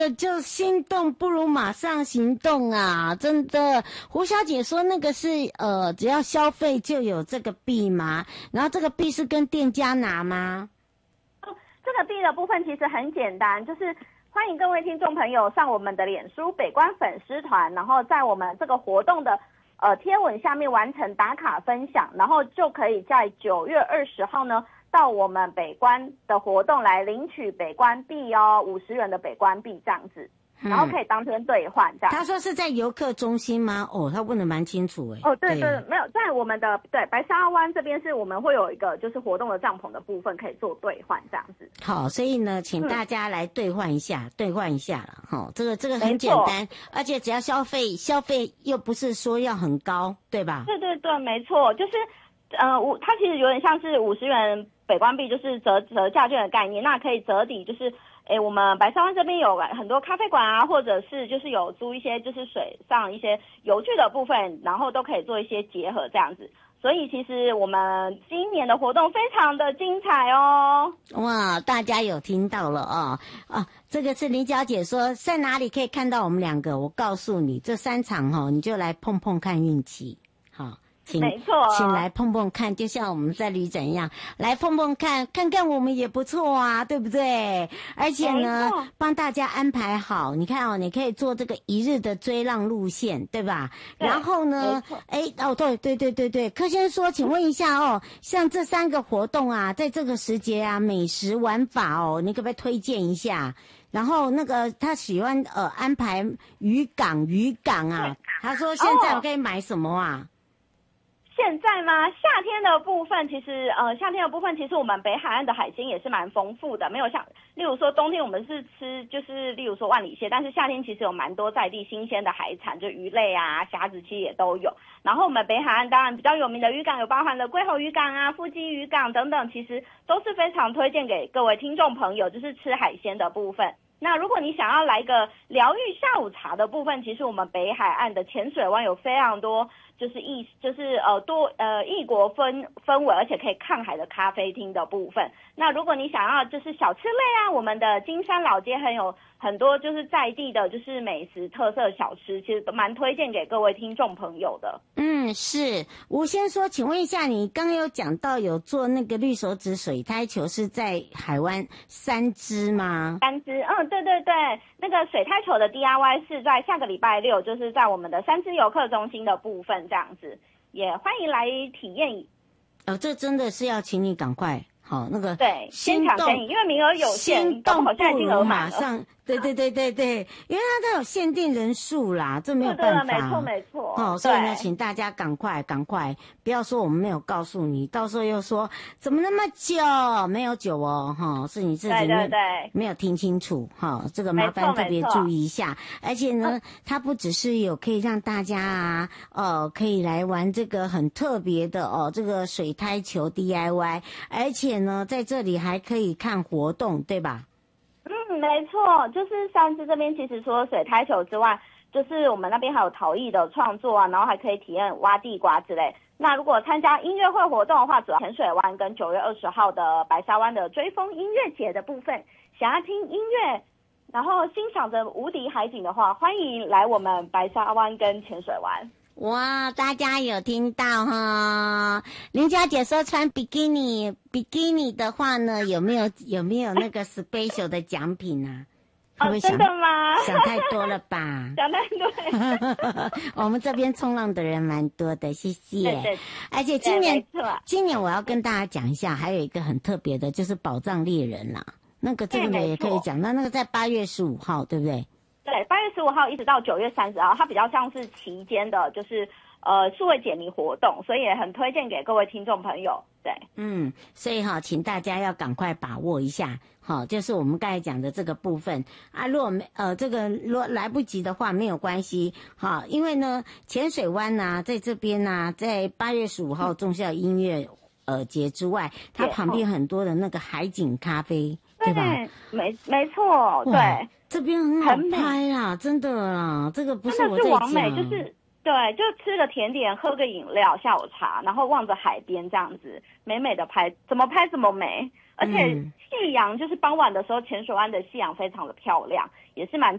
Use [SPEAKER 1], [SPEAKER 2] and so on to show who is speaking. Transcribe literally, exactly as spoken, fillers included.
[SPEAKER 1] 就心动不如马上行动啊！真的，胡小姐说那个是呃，只要消费就有这个币吗？然后这个币是跟店家拿吗？
[SPEAKER 2] 这个币的部分其实很简单，就是欢迎各位听众朋友上我们的脸书北关粉丝团，然后在我们这个活动的呃贴文下面完成打卡分享，然后就可以在九月二十号呢到我们北关的活动来领取北关币哦，五十元的北关币这样子。然后可以当天兑换这样。
[SPEAKER 1] 他说是在游客中心吗？哦，他问得蛮清楚哎。
[SPEAKER 2] 哦，对 对, 对，没有在我们的对白沙湾这边是我们会有一个就是活动的帐篷的部分可以做兑换这样子。
[SPEAKER 1] 好，所以呢，请大家来兑换一下，嗯、兑换一下了哈、哦。这个这个很简单，而且只要消费消费又不是说要很高，对吧？
[SPEAKER 2] 对对对，没错，就是呃，五它其实有点像是五十元北关币，就是折折价券的概念，那可以折抵就是。诶，我们白沙湾这边有很多咖啡馆啊，或者是就是有租一些就是水上一些游具的部分，然后都可以做一些结合这样子。所以其实我们今年的活动非常的精彩哦。
[SPEAKER 1] 哇，大家有听到了啊、哦、啊！这个是林小姐说在哪里可以看到我们两个？我告诉你，这三场哈、哦，你就来碰碰看运气，好。请
[SPEAKER 2] 没错，
[SPEAKER 1] 请来碰碰看，就像我们在旅展一样，来碰碰看，看看我们也不错啊，对不对？而且呢，帮大家安排好，你看哦，你可以做这个一日的追浪路线，对吧？对然后呢，哎，哦，对对对对对，柯先生说，请问一下哦，像这三个活动啊，在这个时节啊，美食玩法哦，你可不可以推荐一下？然后那个他喜欢呃安排渔港渔港啊，他说现在我可以买什么啊？
[SPEAKER 2] 现在吗？夏天的部分其实，呃，夏天的部分其实我们北海岸的海鲜也是蛮丰富的，没有像，例如说冬天我们是吃就是例如说万里蟹，但是夏天其实有蛮多在地新鲜的海产，就鱼类啊、虾子其实也都有。然后我们北海岸当然比较有名的渔港有包含了龟吼渔港啊、富基渔港等等，其实都是非常推荐给各位听众朋友，就是吃海鲜的部分。那如果你想要来个疗愈下午茶的部分，其实我们北海岸的浅水湾有非常多就是异就是呃多呃异国氛氛围，而且可以看海的咖啡厅的部分。那如果你想要就是小吃类啊，我们的金山老街很有很多就是在地的就是美食特色小吃，其实都蛮推荐给各位听众朋友的。
[SPEAKER 1] 嗯，是吴先说，请问一下，你刚刚有讲到有做那个绿手指水苔球是在海湾三支吗？
[SPEAKER 2] 三支，嗯，对对对，那个水苔球的 D I Y 是在下个礼拜六，就是在我们的三支游客中心的部分，这样子也欢迎来体验。
[SPEAKER 1] 哦，这真的是要请你赶快。好，那个
[SPEAKER 2] 对，先抢先赢，因为名额有限，
[SPEAKER 1] 心动
[SPEAKER 2] 好像已经额满了。
[SPEAKER 1] 马上，对对对对对，因为它都有限定人数啦，这没有办法。
[SPEAKER 2] 对对，没错没错。
[SPEAKER 1] 哦，所以呢，请大家赶快赶快，不要说我们没有告诉你，到时候又说怎么那么久，没有久哦，哈、哦，是你自己没
[SPEAKER 2] 对对对
[SPEAKER 1] 没有听清楚，哈、哦，这个麻烦特别注意一下。而且呢，嗯、它不只是有可以让大家啊，呃，可以来玩这个很特别的哦，这个水苔球 D I Y， 而且呢，在这里还可以看活动，对吧？
[SPEAKER 2] 嗯，没错，就是三支这边其实除了水苔球之外，就是我们那边还有陶艺的创作啊，然后还可以体验挖地瓜之类。那如果参加音乐会活动的话，主要浅水湾跟九月二十号的白沙湾的追风音乐节的部分，想要听音乐，然后欣赏着无敌海景的话，欢迎来我们白沙湾跟浅水湾。
[SPEAKER 1] 哇，大家有听到哈？林佳姐说穿比基尼，比基尼的话呢，有没有有没有那个 special 的奖品啊？会不会想、
[SPEAKER 2] 哦、真的吗？
[SPEAKER 1] 想太多了吧？
[SPEAKER 2] 想太多。
[SPEAKER 1] 我们这边冲浪的人蛮多的，谢谢。
[SPEAKER 2] 对对。
[SPEAKER 1] 而且今年今年我要跟大家讲一下，还有一个很特别的，就是宝藏猎人啦。那个这个也可以讲，那那个在八月十五号，对不对？
[SPEAKER 2] 对，八月十五号一直到九月三十号，它比较像是期间的，就是呃数位解谜活动，所以也很推荐给各位听众朋友。对，
[SPEAKER 1] 嗯，所以哈、哦，请大家要赶快把握一下，好、哦，就是我们刚才讲的这个部分啊。如果没呃这个如果来不及的话，没有关系，好、哦，因为呢，浅水湾呐、啊，在这边呐、啊，在八月十五号重校音乐呃节之外，它旁边很多的那个海景咖啡，对吧？
[SPEAKER 2] 没没错，对。
[SPEAKER 1] 这边很好拍啊，真的啊，这个不是我在讲，
[SPEAKER 2] 真的是完美，就是对，就吃个甜点，喝个饮料，下午茶，然后望着海边这样子，美美的拍，怎么拍怎么美。 而且夕阳就是傍晚的时候，浅水湾的夕阳非常的漂亮，也是蛮